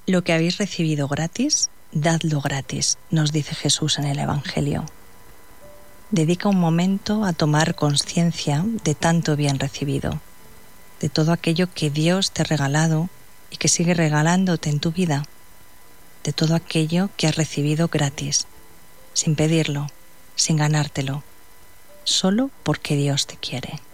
Lo que habéis recibido gratis, dadlo gratis, nos dice Jesús en el Evangelio. Dedica un momento a tomar conciencia de tanto bien recibido, de todo aquello que Dios te ha regalado y que sigue regalándote en tu vida, de todo aquello que has recibido gratis, sin pedirlo, sin ganártelo, solo porque Dios te quiere.